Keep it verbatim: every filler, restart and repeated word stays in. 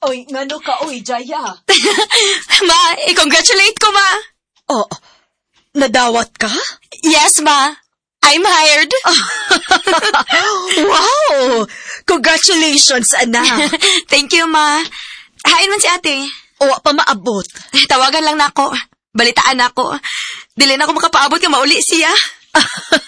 Oy, ngano ka, oy, Jaya? Ma, i-congratulate ko, ma. Oh, nadawat ka? Yes, ma. I'm hired. Wow! Congratulations, anak. Thank you, ma. Hain man si ate. O, pa maabot. Tawagan lang na ako. Balitaan ako. Dili na ako makapaabot ka mauli siya.